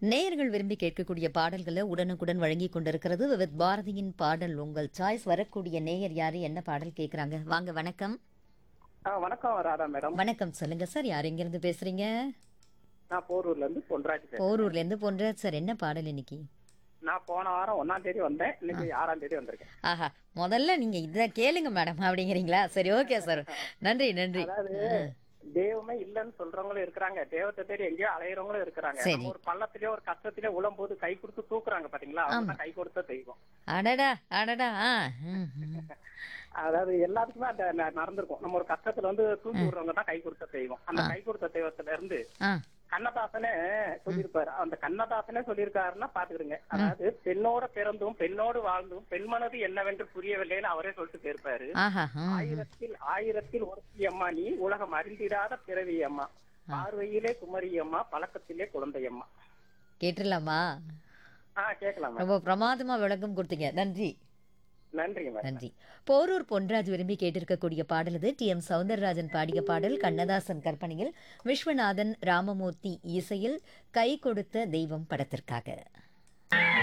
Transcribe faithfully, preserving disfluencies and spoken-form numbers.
நேயர்கள் விரும்பி கேட்கக்கூடிய பாடல்களை உடனுக்குடன் வழங்கி கொண்டிருக்கிறது வித் பாரதியின் பாடல் உங்கள் சாய்ஸ். வரக்கூடிய நேயர் யாரு, என்ன பாடல் கேட்குறாங்க? வாங்க, வணக்கம். ஆ வணக்கம் ராதா மேடம். வணக்கம், சொல்லுங்க சார். யார் எங்கிருந்து பேசுறீங்க? நான் போரூர்ல இருந்து பொன்ராஜ் பேசுறேன். போரூர்ல இருந்து போன்ற சார், என்ன பாடல் இன்னைக்கு? நான் போன வாரம் ஒன்னாம் தேதி வந்தேன், இன்னைக்கு ஆறாம் தேதி வந்திருக்கேன். ஆஹா, முதல்ல நீங்க இதை கேளுங்க மேடம் அப்படிங்கிறீங்களா? சரி, ஓகே சார். நன்றி நன்றி. அதாவது தெய்வமே இல்லன்னு சொல்றவங்களும் இருக்கிறாங்க, தெய்வத்தை தேடி எங்கேயோ அலையிறவங்களும் இருக்கிறாங்க. சரி. நம்ம ஒரு பள்ளத்திலேயோ ஒரு கஷ்டத்திலேயோ உழும்போது கை கொடுத்து தூக்குறாங்க பாத்தீங்களா, அவங்க தான் கை கொடுத்த தெய்வம். அடடா அடடா. ஆ ம், ம். அதாவது எல்லாத்துக்குமே அந்த ந- நடந்திருக்கும். நம்ம ஒரு கஷ்டத்துல வந்து தூக்கி விடுறவங்க தான் கை கொடுத்த தெய்வம். அந்த கை கொடுத்த தெய்வத்துல இருந்து ஆ கண்ணதாசனே சொல்லியிருப்பாரு. அந்த கண்ணதாசனே சொல்லியிருக்காருன்னா பாத்துக்கிடுங்க. அதாவது பெண்ணோட பிறந்தும் பெண்ணோடு வாழ்ந்தும் பெண்மனது என்னவென்று புரியவில்லைன்னு அவரே சொல்லிட்டு போயிருப்பாரு. ஆஹா. ம், ம். ஆயிரத்தில் ஆயிரத்தில் ஒருத்தி அம்மா நீ, உலகம் அறிந்திடாத பிறவி அம்மா, பார்வையிலே குமரி அம்மா, பழக்கத்திலே குழந்தை அம்மா. கேட்டுடலாமா? ஆஹ் கேட்கலாம். ரொம்ப பிரமாதமா விளக்கம் கொடுத்தீங்க. நன்றி நன்றிங்க மேடம். நன்றி. போரூர் பொன்ராஜ் விரும்பி கேட்டிருக்கக்கூடிய பாடல் இது. டி எம் சௌந்தரராஜன் பாடிய பாடல், கண்ணதாசன் கற்பனையில், விஸ்வநாதன் ராமமூர்த்தி இசையில், கை கொடுத்த தெய்வம் படத்திற்காக.